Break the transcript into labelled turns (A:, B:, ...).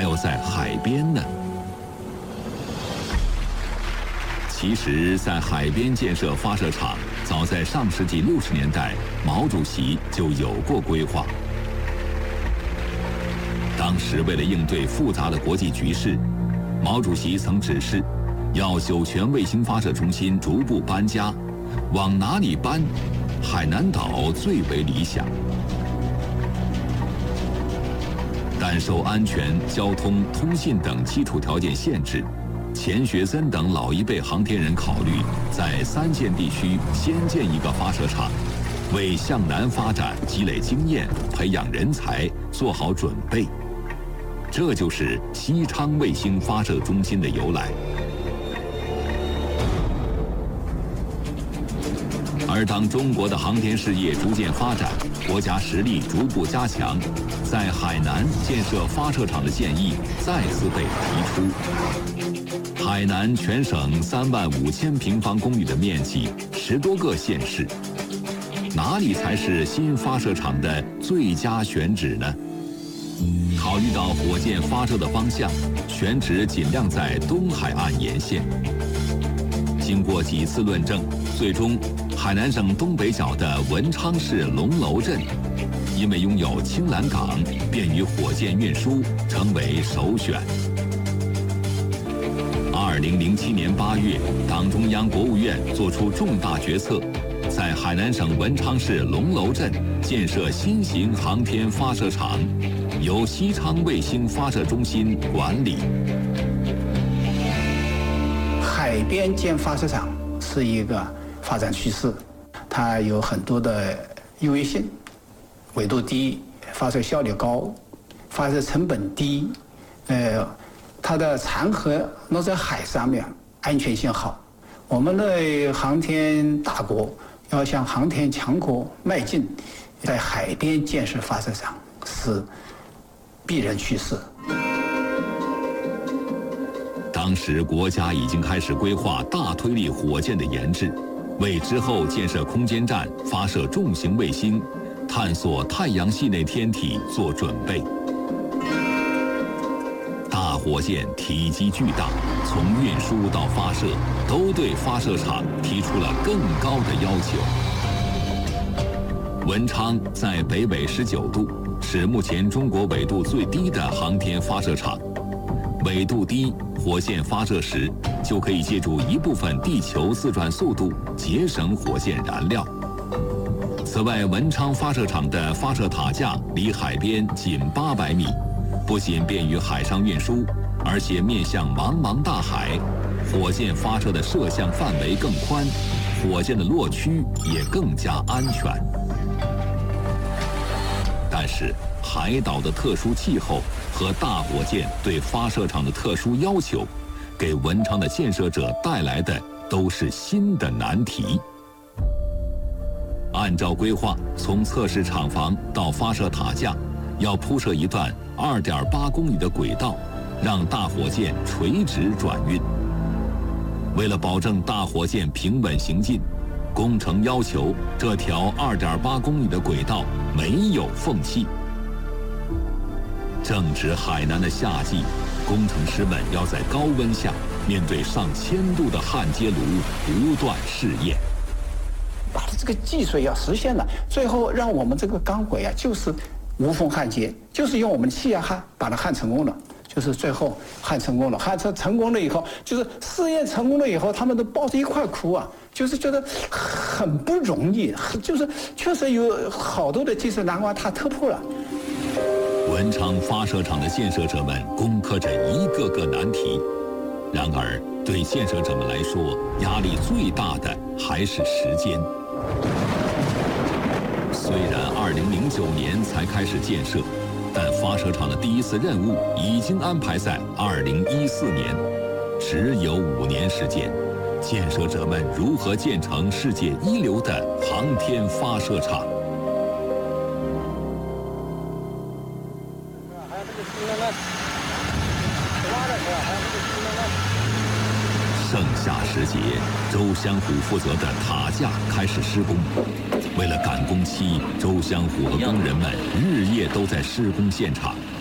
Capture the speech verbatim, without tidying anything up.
A: 还要在海边呢？其实，在海边建设发射场，早在上世纪六十年代，毛主席就有过规划。当时，为了应对复杂的国际局势，毛主席曾指示，要酒泉卫星发射中心逐步搬家，往哪里搬？海南岛最为理想。但受安全、交通、通信等基础条件限制，钱学森等老一辈航天人考虑在三线地区先建一个发射场，为向南发展积累经验、培养人才做好准备。这就是西昌卫星发射中心的由来。而当中国的航天事业逐渐发展，国家实力逐步加强，在海南建设发射场的建议再次被提出。海南全省三万五千平方公里的面积，十多个县市，哪里才是新发射场的最佳选址呢？考虑到火箭发射的方向，选址尽量在东海岸沿线。经过几次论证，最终海南省东北角的文昌市龙楼镇，因为拥有青蓝港，便于火箭运输，成为首选。二零零七年八月，党中央、国务院作出重大决策，在海南省文昌市龙楼镇建设新型航天发射场，由西昌卫星发射中心管理。
B: 海边建发射场是一个发展趋势，它有很多的优越性，纬度低，发射效率高，发射成本低，呃，它的残核落在海上面，安全性好。我们的航天大国要向航天强国迈进，在海边建设发射场是必然趋势。
A: 当时国家已经开始规划大推力火箭的研制，为之后建设空间站、发射重型卫星、探索太阳系内天体做准备。大火箭体积巨大，从运输到发射，都对发射场提出了更高的要求。文昌在北纬十九度，是目前中国纬度最低的航天发射场。纬度低，火箭发射时就可以借助一部分地球自转速度，节省火箭燃料。此外，文昌发射场的发射塔架离海边仅八百米，不仅便于海上运输，而且面向茫茫大海，火箭发射的射向范围更宽，火箭的落区也更加安全。但是，海岛的特殊气候和大火箭对发射场的特殊要求，给文昌的建设者带来的都是新的难题。按照规划，从测试厂房到发射塔架，要铺设一段二点八公里的轨道，让大火箭垂直转运。为了保证大火箭平稳行进，工程要求这条二点八公里的轨道没有缝隙。正值海南的夏季，工程师们要在高温下面对上千度的焊接炉不断试验，
B: 把这个技术要实现了，最后让我们这个钢轨啊，就是无缝焊接，就是用我们气压焊把它焊成功了，就是最后焊成功了。焊成成功了以后，就是试验成功了以后，他们都抱着一块哭啊，就是觉得很不容易，就是确实有好多的技术难关他突破了。
A: 文昌发射场的建设者们攻克着一个个难题，然而对建设者们来说，压力最大的还是时间。虽然二零零九年才开始建设，但发射场的第一次任务已经安排在二零一四年，只有五年时间，建设者们如何建成世界一流的航天发射场？盛夏时节，周湘虎负责的塔架开始施工。为了赶工期，周湘虎和工人们日夜都在施工现场，